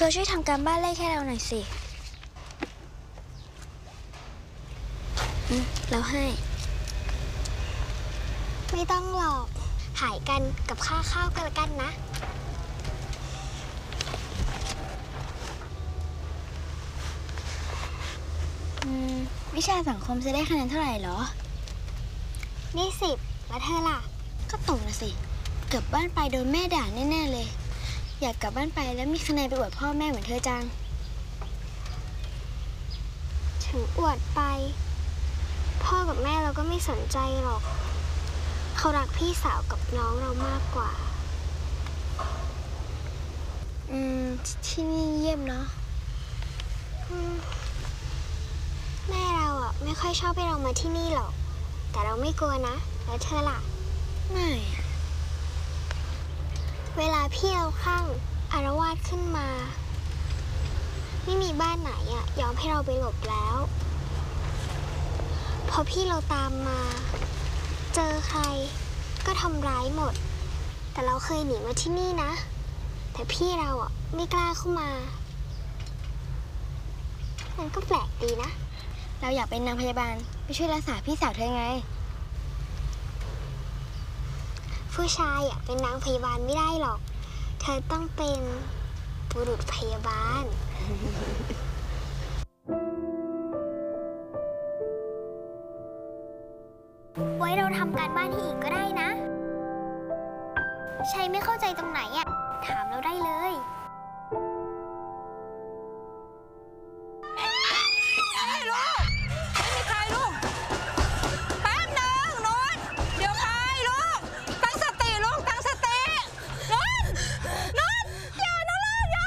อช่วยทำการบ้านเลขให้เราหน่อยสิเราให้ไม่ต้องหรอกหายกันกับค่าข้าวกันละกันนะวิชาสังคมจะได้คะแนนเท่าไหร่เหรอนี่10แล้วเธอล่ะก็ตกนะสิกลับบ้านไปโดนแม่ด่าแน่ๆเลยอยากกลับบ้านไปแล้วมีคะแนนไปอวดพ่อแม่เหมือนเธอจังถึงอวดไปพ่อกับแม่เราก็ไม่สนใจหรอกเขารักพี่สาวกับน้องเรามากกว่าที่นี่เยี่ยมเนาะแม่เราไม่ค่อยชอบให้เรามาที่นี่หรอกแต่เราไม่กลัวนะแล้วเธอล่ะไม่เวลาพี่เราคลั่งอาละวาดขึ้นมาไม่มีบ้านไหนยอมให้เราไปหลบแล้วพอพี่เราตามมาเจอใครก็ทำร้ายหมดแต่เราเคยหนีมาที่นี่นะแต่พี่เราไม่กล้าเข้ามามันก็แปลกดีนะเราอยากเป็นนางพยาบาลไปช่วยรักษาพี่สาวเธอไงผู้ชายเป็นนางพยาบาลไม่ได้หรอกเธอต้องเป็นบุรุษพยาบาล ไว้เราทำการบ้านที่อีกก็ได้นะชัยไม่เข้าใจตรงไหนถามเราได้เลย